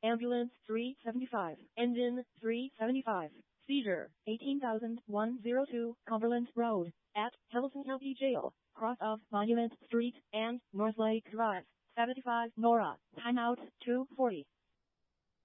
Ambulance 375. Engine 375. Seizure 18,102 Cumberland Road at Hamilton County Jail, cross of Monument Street and North Lake Drive. 75 Nora. Timeout 2:40.